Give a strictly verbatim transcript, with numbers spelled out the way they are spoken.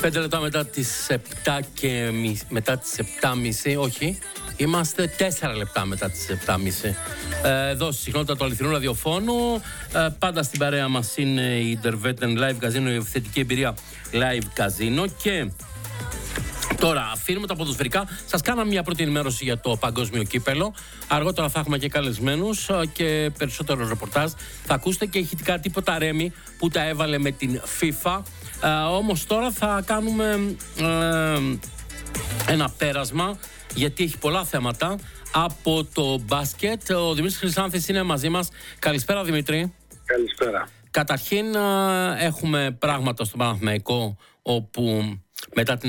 Πέντε λεπτά μετά τις επτά και μετά τις επτά και μισή, όχι, είμαστε τέσσερα λεπτά μετά τις επτά και μισή. Ε, εδώ στη συχνότητα του αληθινού ραδιοφώνου, ε, πάντα στην παρέα μας είναι η Intervetten Live Casino, η ευθετική εμπειρία Live Casino. Και τώρα αφήνουμε τα ποδοσφαιρικά. Σας κάναμε μια πρώτη ενημέρωση για το παγκόσμιο κύπελο. Αργότερα θα έχουμε και καλεσμένους και περισσότερο ρεπορτάζ. Θα ακούσετε και ηχητικά τίποτα Ρέμι που τα έβαλε με την FIFA. Ε, όμως τώρα θα κάνουμε ε, ένα πέρασμα, γιατί έχει πολλά θέματα από το μπάσκετ. Ο Δημήτρης Χρυσάνθης είναι μαζί μας. Καλησπέρα, Δημήτρη. Καλησπέρα. Καταρχήν ε, έχουμε πράγματα στον Παναθηναϊκό, όπου μετά την